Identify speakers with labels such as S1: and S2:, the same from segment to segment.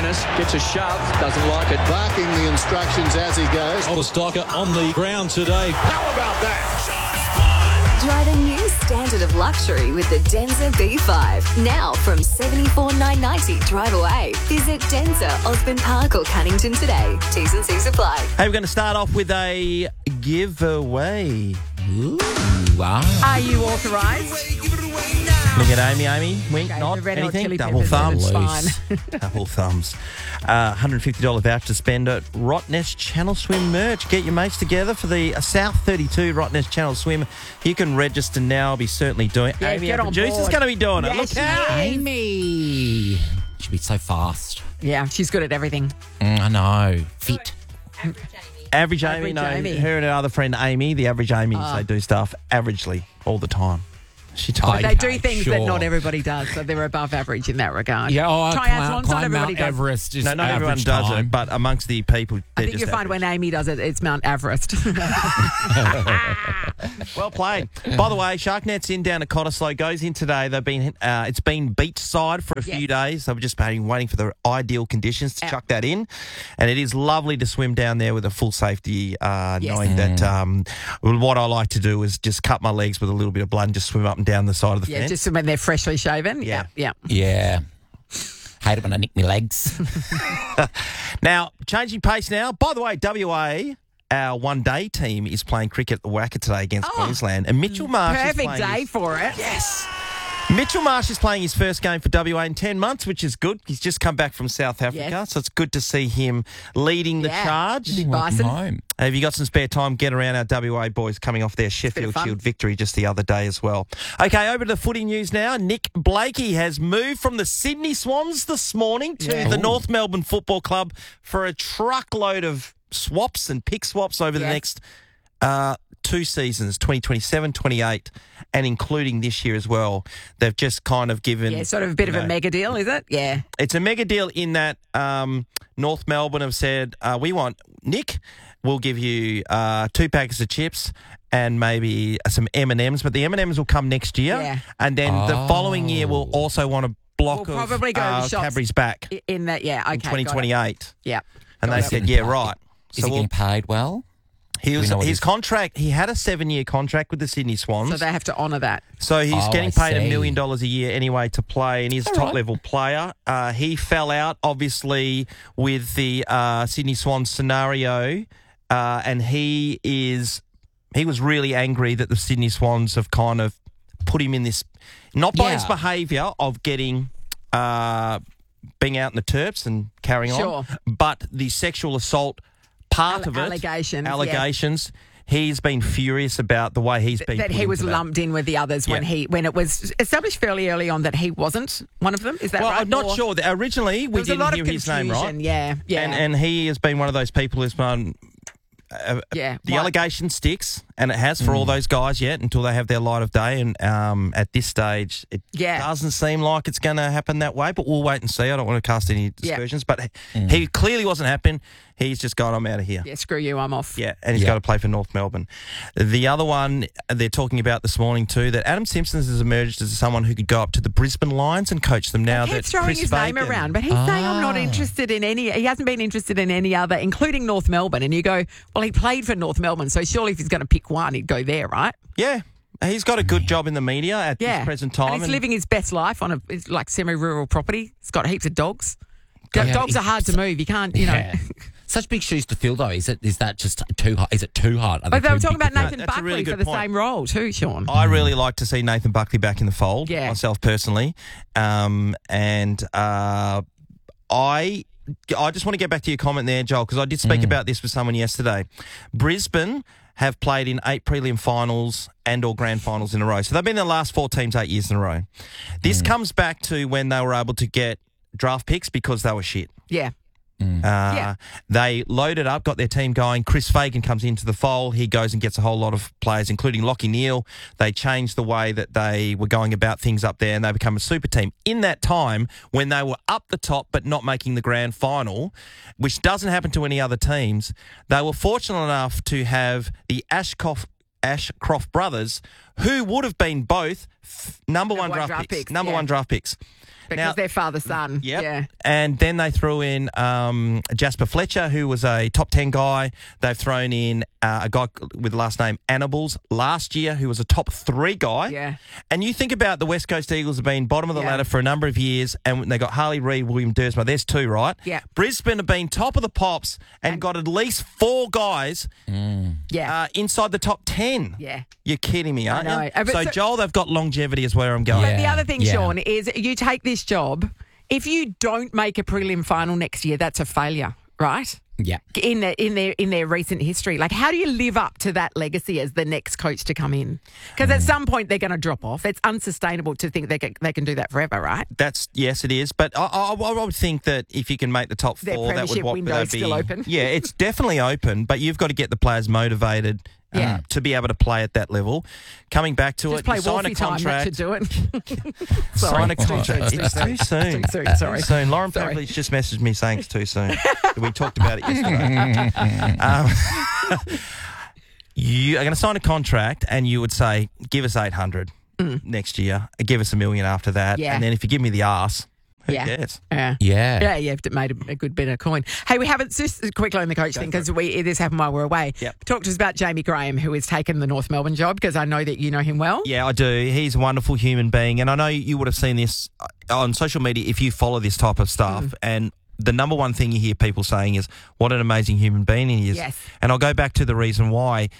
S1: Dennis gets a shove, doesn't like it.
S2: Barking the instructions as he goes.
S3: Stalker on the ground today.
S1: How about that?
S4: Try the new standard of luxury with the Denza B5. Now from $74,990 drive away. Visit Denza, Osborne Park or Cunnington today. T's and C's apply.
S5: Hey, we're going to start off with a giveaway.
S6: Ooh, wow.
S7: Are you authorised?
S5: Look at Amy. Wink,
S7: Okay,
S5: not
S7: the Red Hot
S5: anything.
S7: Chili
S5: Double
S7: Peppers,
S5: thumbs.
S7: it's fine.
S5: Double thumbs. $150 voucher to spend at Rottnest Channel Swim merch. Get your mates together for the South 32 Rottnest Channel Swim. You can register now. I'll be certainly doing it.
S7: Yeah,
S5: Amy,
S7: get
S5: our
S7: on
S5: producer's
S7: board.
S5: going to be doing it.
S7: Yes,
S5: Look
S7: she
S5: out.
S7: is.
S6: Amy. She'll be so fast.
S7: Yeah, she's good at everything.
S6: I know. Fit.
S5: Average Amy.
S7: Average
S5: No,
S7: Amy.
S5: her and her other friend Amy, the average Amy's, they do stuff averagely all the time. She told me.
S7: They do things that
S6: sure.
S7: not everybody does, so they're above average in that regard.
S6: Yeah,
S7: Triathlons, not
S6: climb
S7: everybody
S6: Mount
S7: does.
S6: Everest is
S5: No, not everyone
S6: average
S5: does
S6: time.
S5: it, but amongst the people,
S7: I
S5: they're
S7: think
S5: just
S7: you find
S5: average.
S7: when Amy does it, it's Mount Everest.
S5: Well played. By the way, Sharknet's in down at Cottesloe. Goes in today. It's been beachside for a few days. So we're just waiting for the ideal conditions to chuck that in. And it is lovely to swim down there with a full safety, knowing that what I like to do is just cut my legs with a little bit of blood and just swim up and down the side of the
S7: Yeah,
S5: fence.
S7: just when they're freshly shaven.
S5: Yeah.
S7: Yeah.
S6: Yeah. Hate it when I nick my legs.
S5: Now, changing pace now. By the way, WA, our one-day team, is playing cricket at the Wacker today against Queensland. And Mitchell Marsh is
S7: Perfect
S5: playing
S7: day
S5: his-
S7: for it.
S5: Yes. Mitchell Marsh is playing his first game for WA in 10 months, which is good. He's just come back from South Africa, so it's good to see him leading the charge.
S7: Big
S6: Welcome
S7: bison.
S6: home.
S5: Have you got some spare time? Get around our WA boys coming off their Sheffield
S7: fun.
S5: Shield victory just the other day as well. Okay, over to the footy news now. Nick Blakey has moved from the Sydney Swans this morning to the North Melbourne Football Club for a truckload of swaps and pick swaps over the next 2 seasons, 2027, 28, and including this year as well. They've just kind of given...
S7: Yeah, sort of a bit of a mega deal, is it? Yeah.
S5: It's a mega deal in that North Melbourne have said, we want Nick, we'll give you 2 packets of chips and maybe some M&Ms, but the M&Ms will come next year.
S7: Yeah.
S5: And then the following year we'll also want a block
S7: We'll
S5: of
S7: probably go to the shops
S5: Cadbury's back
S7: In that, yeah, okay.
S5: in
S7: got it.
S5: 2028.
S7: Yeah.
S5: And they said, yeah, right.
S6: Is he getting paid well?
S5: His contract, he had a 7-year contract with the Sydney Swans.
S7: So they have to honour that.
S5: So he's
S6: Oh,
S5: getting
S6: I
S5: paid $1
S6: see.
S5: million a year anyway to play, and he's a top-level player. He fell out, obviously, with the Sydney Swans scenario, and he was really angry that the Sydney Swans have kind of put him in this, not by his behaviour of getting... being out in the terps and carrying on, but the sexual assault part of it, allegations. He's been furious about the way he's been
S7: That
S5: put
S7: he was
S5: into that.
S7: lumped in with the others when it was established fairly early on that he wasn't one of them. Is that
S5: Well,
S7: right?
S5: I'm not
S7: Or-
S5: sure. Originally, we
S7: There was a
S5: didn't
S7: lot
S5: hear
S7: of
S5: his name, right?
S7: confusion, yeah.
S5: And he has been one of those people who's been... the allegation sticks, and it has for all those guys yet until they have their light of day. And at this stage, it doesn't seem like it's going to happen that way, but we'll wait and see. I don't want to cast any dispersions, but he clearly wasn't happy. He's just gone, I'm out of here.
S7: Yeah, screw you, I'm off.
S5: Yeah, and he's got to play for North Melbourne. The other one they're talking about this morning too, that Adam Simpson has emerged as someone who could go up to the Brisbane Lions and coach them now.
S7: He keeps
S5: that
S7: throwing
S5: Chris
S7: his name
S5: Fagan-
S7: around, but he's saying I'm not interested in any. He hasn't been interested in any other, including North Melbourne. And you go, well, he played for North Melbourne, so surely if he's going to pick one, he'd go there, right?
S5: Yeah. He's got a good job in the media at this present time.
S7: And he's living his best life on a like semi-rural property. He's got heaps of dogs.
S6: Yeah,
S7: Dogs are hard to move. You can't, you know.
S6: Such big shoes to fill, though. Is that just too hard? Is it too hard?
S7: But they were talking about Nathan
S5: That's a
S7: Buckley
S5: really
S7: for
S5: good
S7: the
S5: point.
S7: same role too, Sean.
S5: I really like to see Nathan Buckley back in the fold, myself personally. I just want to get back to your comment there, Joel, because I did speak about this with someone yesterday. Brisbane have played in 8 prelim finals and or grand finals in a row. So they've been the last 4 teams 8 years in a row. This comes back to when they were able to get draft picks because they were shit.
S7: Yeah.
S5: They loaded up, got their team going. Chris Fagan comes into the fold. He goes and gets a whole lot of players, including Lockie Neal. They changed the way that they were going about things up there, and they become a super team. In that time, when they were up the top but not making the grand final, which doesn't happen to any other teams, they were fortunate enough to have the Ashcroft brothers, who would have been both number one draft picks. Number one draft picks.
S7: Because they're father-son.
S5: Yep.
S7: Yeah.
S5: And then they threw in Jasper Fletcher, who was a top 10 guy. They've thrown in a guy with the last name Annibals last year, who was a top 3 guy.
S7: Yeah.
S5: And you think about the West Coast Eagles have been bottom of the ladder for a number of years, and they got Harley Reid, William Dersma. There's 2, right?
S7: Yeah.
S5: Brisbane have been top of the pops and got at least 4 guys inside the top 10.
S7: Yeah.
S5: You're kidding me, aren't
S7: I
S5: you?
S7: know.
S5: So, Joel, they've got longevity is where I'm going.
S7: But the other thing, Sean, is you take this job, if you don't make a prelim final next year, that's a failure, right?
S6: Yeah.
S7: In their recent history. Like, how do you live up to that legacy as the next coach to come in? Because at some point they're going to drop off. It's unsustainable to think they can do that forever, right?
S5: Yes, it is. But I would think that if you can make the top 4,
S7: Their
S5: that would
S7: premiership window's still open.
S5: Yeah, it's definitely open, but you've got to get the players motivated to be able to play at that level. Coming back to
S7: Just
S5: it,
S7: play
S5: you sign a
S7: Wolfie time, that
S5: contract.
S7: should do it.
S5: Sign a contract. It's too soon.
S7: Too soon, sorry.
S5: Too soon. Lauren
S7: Sorry.
S5: Pavlich just messaged me saying it's too soon. We talked about it yesterday. You are going to sign a contract and you would say, give us 800 next year, give us $1 million after that.
S7: Yeah.
S5: And then if you give me the arse, who cares?
S7: Yeah, you've made a good bit of coin. Hey, we haven't just quickly on the coach thing because this happened while we were away.
S5: Yep.
S7: Talk to us about Jamie Graham, who has taken the North Melbourne job, because I know that you know him well.
S5: Yeah, I do. He's a wonderful human being, and I know you would have seen this on social media if you follow this type of stuff. And the number one thing you hear people saying is, what an amazing human being he is.
S7: Yes.
S5: And I'll go back to the reason why.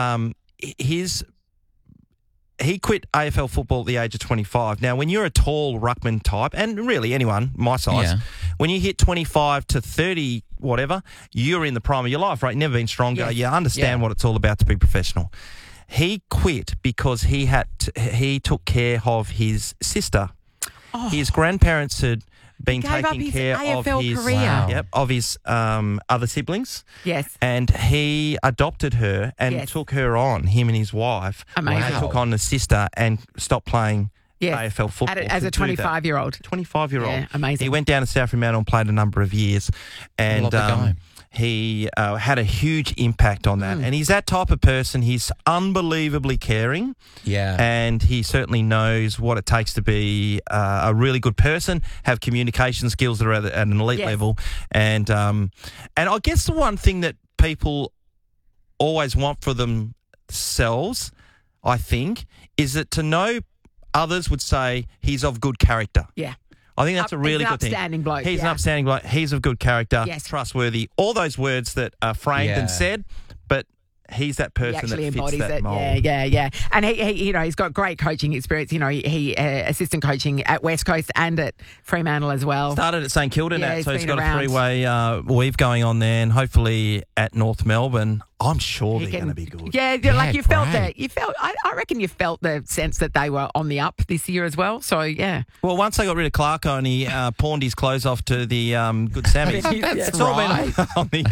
S5: He quit AFL football at the age of 25. Now, when you're a tall ruckman type, and really anyone my size, when you hit 25 to 30, whatever, you're in the prime of your life, right? Never been stronger.
S7: Yes.
S5: You understand what it's all about to be professional. He quit because he took care of his sister. His grandparents had been
S7: Gave up
S5: taking
S7: his
S5: care
S7: AFL
S5: of his
S7: career.
S5: of his other siblings.
S7: Yes.
S5: And he adopted her and took her on, him and his wife.
S7: Amazing.
S5: He took on the sister and stopped playing AFL football.
S7: As a 25-year-old.
S5: 25-year-old.
S7: Yeah, amazing.
S5: He went down to South Fremantle and played a number of years. And he had a huge impact on that. And he's that type of person. He's unbelievably caring.
S6: Yeah.
S5: And he certainly knows what it takes to be a really good person, have communication skills that are at an elite level. And I guess the one thing that people always want for themselves, I think, is that to know others would say he's of good character.
S7: Yeah.
S5: I think that's a really good thing.
S7: He's an upstanding bloke.
S5: He's an upstanding bloke. He's of good character,
S7: Yes.
S5: trustworthy. All those words that are framed and said, but he's that person
S7: He actually
S5: that fits
S7: embodies
S5: that
S7: it.
S5: mold.
S7: Yeah. And he he's got great coaching experience. He assistant coaching at West Coast and at Fremantle as well.
S5: Started at St Kilda,
S7: Yeah,
S5: so
S7: he's
S5: he's
S7: been
S5: got
S7: around.
S5: a 3-way weave going on there, and hopefully at North Melbourne, I'm sure they're going to be good.
S7: Yeah, like you felt that. I reckon you felt the sense that they were on the up this year as well. So yeah.
S5: Well, once they got rid of Clarko and he pawned his clothes off to the Good Sammys, it's all been on the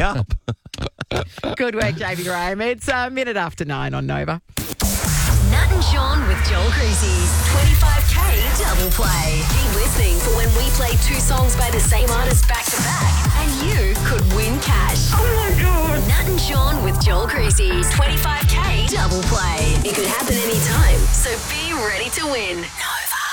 S5: up.
S7: Good work, Jamie Graham. It's a minute after 9 on Nova.
S4: Nat and Sean with Joel Creasy. 25K double play. Keep listening for when we play 2 songs by the same artist back to back. And you could win cash. Oh my God. Nat and Sean with Joel Creasy. 25K double play. It could happen anytime. So be ready to win. Nova.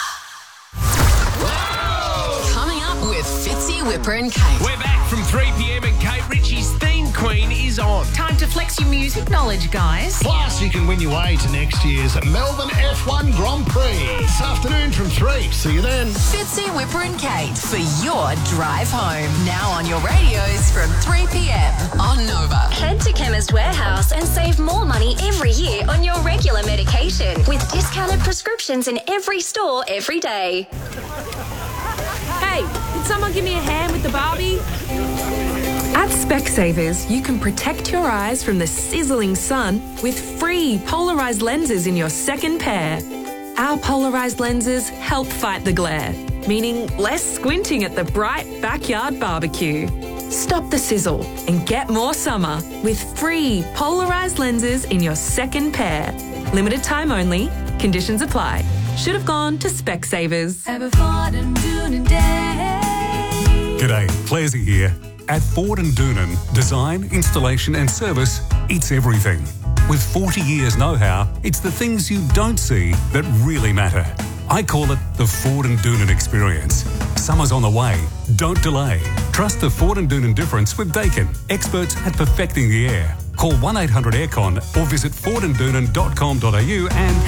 S4: Coming up with Fitzy, Whipper and Kate.
S8: We're back from 3 p.m. and Kate Ritchie's Theme Queen is on.
S9: Time to flex your music knowledge, guys.
S2: Plus, you can win your way to next year's Melbourne F1 Grand Prix. This afternoon from 3. See you then.
S4: Fitzy, Whipper and Kate for your drive home. Now on your radios from 3 p.m. on Nova. Head to Chemist Warehouse and save more money every year on your regular medication with discounted prescriptions in every store every day.
S10: Hey, can someone give me a hand with the Barbie? At Specsavers, you can protect your eyes from the sizzling sun with free polarized lenses in your second pair. Our polarized lenses help fight the glare, meaning less squinting at the bright backyard barbecue. Stop the sizzle and get more summer with free polarized lenses in your second pair. Limited time only. Conditions apply. Should have gone to Specsavers.
S11: G'day, Clazy here. At Ford and Doonan, design, installation and service, it's everything. With 40 years know-how, it's the things you don't see that really matter. I call it the Ford and Doonan experience. Summer's on the way. Don't delay. Trust the Ford and Doonan difference with Daikin, experts at perfecting the air. Call 1-800-AIRCON or visit fordanddoonan.com.au and